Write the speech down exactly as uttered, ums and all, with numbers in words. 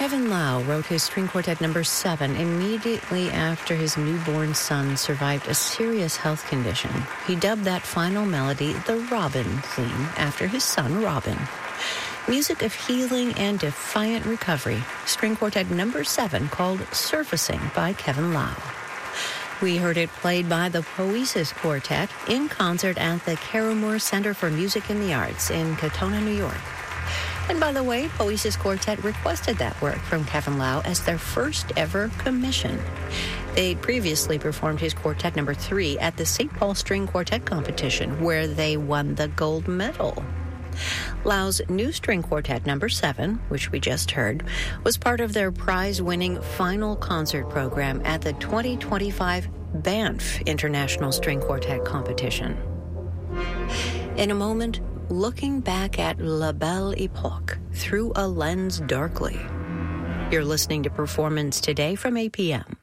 Kevin Lau wrote his string quartet number seven immediately after his newborn son survived a serious health condition. He dubbed that final melody the Robin theme after his son, Robin. Music of healing and defiant recovery. String quartet number seven called Surfacing by Kevin Lau. We heard it played by the Poesis Quartet in concert at the Caramore Center for Music and the Arts in Katonah, New York. And by the way, Poesis Quartet requested that work from Kevin Lau as their first ever commission. They'd previously performed his quartet number three at the Saint Paul String Quartet Competition, where they won the gold medal. Lau's new string quartet number seven, which we just heard, was part of their prize-winning final concert program at the twenty twenty-five Banff International String Quartet Competition. In a moment, looking back at La Belle Epoque through a lens darkly. You're listening to Performance Today from A P M.